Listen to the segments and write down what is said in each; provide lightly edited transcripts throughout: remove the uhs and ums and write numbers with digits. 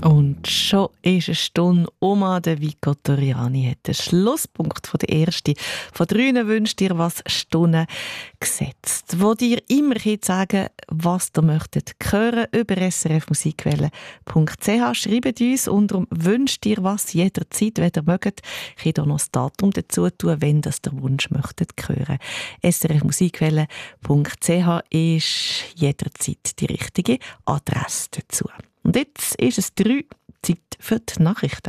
Und schon ist eine Stunde um. Der Vico Toriani hat den Schlusspunkt von der ersten von 3 «Wünsch dir was» Stunden gesetzt, wo dir immer sagen, was ihr möchtet hören über srfmusikwelle.ch. Schreibt uns unter «Wünsch dir was» jederzeit, wenn ihr mögt. Ich kann hier noch das Datum dazu tun, wenn das der Wunsch möchtet hören. srfmusikwelle.ch ist jederzeit die richtige Adresse dazu. Und jetzt ist es 3 Zeit für die Nachrichten.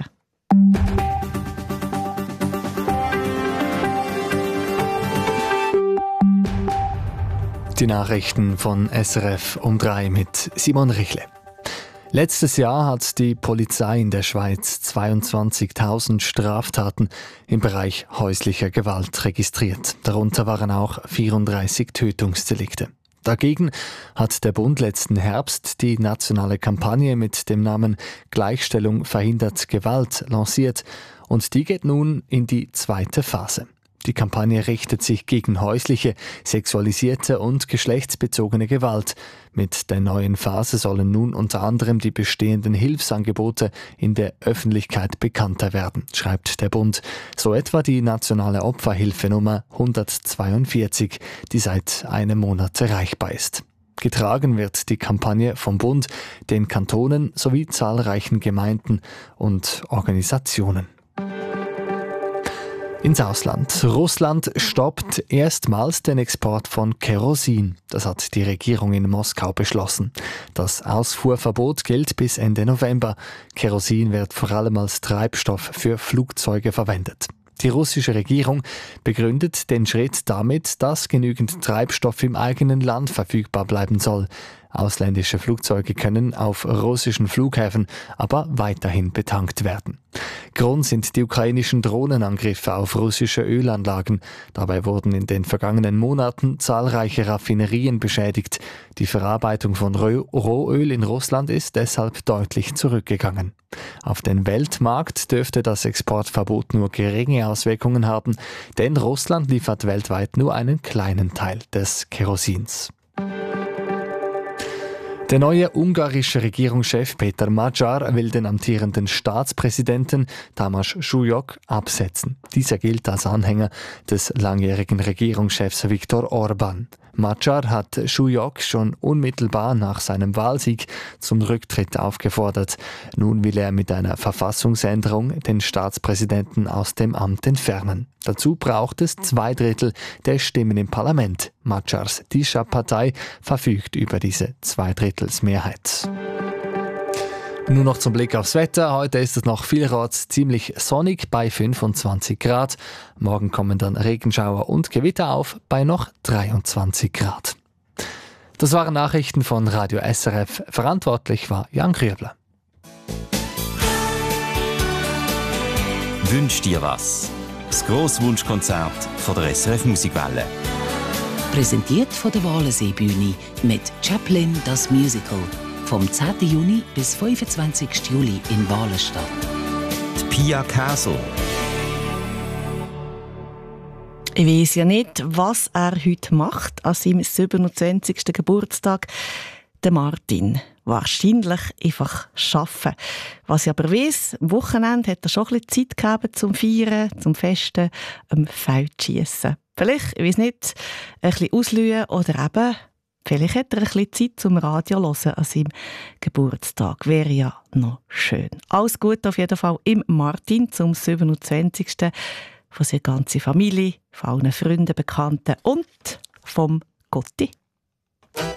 Die Nachrichten von SRF um 3 mit Simon Richle. Letztes Jahr hat die Polizei in der Schweiz 22.000 Straftaten im Bereich häuslicher Gewalt registriert. Darunter waren auch 34 Tötungsdelikte. Dagegen hat der Bund letzten Herbst die nationale Kampagne mit dem Namen «Gleichstellung verhindert Gewalt» lanciert und die geht nun in die zweite Phase. Die Kampagne richtet sich gegen häusliche, sexualisierte und geschlechtsbezogene Gewalt. Mit der neuen Phase sollen nun unter anderem die bestehenden Hilfsangebote in der Öffentlichkeit bekannter werden, schreibt der Bund. So etwa die nationale Opferhilfenummer 142, die seit einem Monat erreichbar ist. Getragen wird die Kampagne vom Bund, den Kantonen sowie zahlreichen Gemeinden und Organisationen. Ins Ausland. Russland stoppt erstmals den Export von Kerosin. Das hat die Regierung in Moskau beschlossen. Das Ausfuhrverbot gilt bis Ende November. Kerosin wird vor allem als Treibstoff für Flugzeuge verwendet. Die russische Regierung begründet den Schritt damit, dass genügend Treibstoff im eigenen Land verfügbar bleiben soll. Ausländische Flugzeuge können auf russischen Flughäfen aber weiterhin betankt werden. Grund sind die ukrainischen Drohnenangriffe auf russische Ölanlagen. Dabei wurden in den vergangenen Monaten zahlreiche Raffinerien beschädigt. Die Verarbeitung von Rohöl in Russland ist deshalb deutlich zurückgegangen. Auf den Weltmarkt dürfte das Exportverbot nur geringe Auswirkungen haben, denn Russland liefert weltweit nur einen kleinen Teil des Kerosins. Der neue ungarische Regierungschef Peter Magyar will den amtierenden Staatspräsidenten Tamás Súlyog absetzen. Dieser gilt als Anhänger des langjährigen Regierungschefs Viktor Orbán. Magyar hat Súlyog schon unmittelbar nach seinem Wahlsieg zum Rücktritt aufgefordert. Nun will er mit einer Verfassungsänderung den Staatspräsidenten aus dem Amt entfernen. Dazu braucht es 2/3 der Stimmen im Parlament. Magyars Tisza-Partei verfügt über diese 2/3 Nur noch zum Blick aufs Wetter. Heute ist es noch vielerorts ziemlich sonnig bei 25 Grad. Morgen kommen dann Regenschauer und Gewitter auf bei noch 23 Grad. Das waren Nachrichten von Radio SRF. Verantwortlich war Jan Krübler. Wünsch dir was? Das Grosswunschkonzert von der SRF Musikwelle. Präsentiert von der Waleseebühne mit Chaplin das Musical. Vom 10. Juni bis 25. Juli in Walenstadt. Die Pia Castle. Ich weiss ja nicht, was er heute macht an seinem 27. Geburtstag. Der Martin. Wahrscheinlich einfach arbeiten. Was ich aber weiss, am Wochenende hat er schon ein bisschen Zeit gehabt zum Feiern, zum Festen, Feldschiessen. Vielleicht, ich weiss nicht, ein bisschen auslühen oder eben vielleicht hat er ein bisschen Zeit zum Radio hören an seinem Geburtstag. Wäre ja noch schön. Alles Gute auf jeden Fall im Martin zum 27. von seiner ganzen Familie, von allen Freunden, Bekannten und vom Gotti.